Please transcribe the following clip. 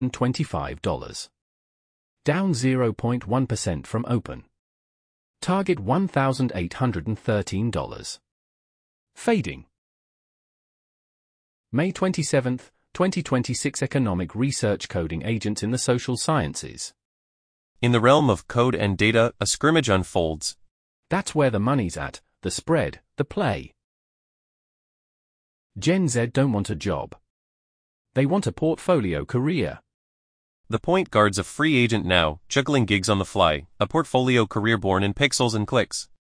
$25. Down 0.1% from open. Target $1,813. Fading. May 27, 2026 Economic Research Coding Agents in the Social Sciences. In the realm of code and data, a scrimmage unfolds. That's where the money's at, the spread, the play. Gen Z don't want a job. They want a portfolio career. The point guard's a free agent now, juggling gigs on the fly, a portfolio career born in pixels and clicks.